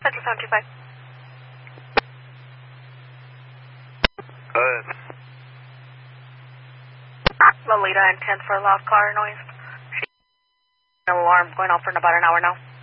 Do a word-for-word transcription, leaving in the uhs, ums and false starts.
Central seven two five. Good. Lolita and ten for a lost car noise. She, an alarm going off for about an hour now.